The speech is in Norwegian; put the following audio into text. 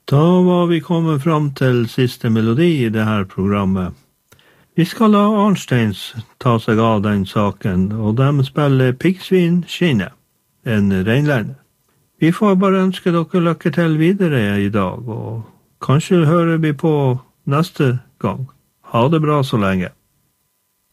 Da var vi kommet fram til siste melodi i det her programmet. Vi skal la Arnsteins ta seg av den saken, og de spiller Piggsvin skinne, en reinlender. Vi får bare ønske dere lykke til videre i dag, og kanskje hører vi på neste gang. Ha det bra så lenge.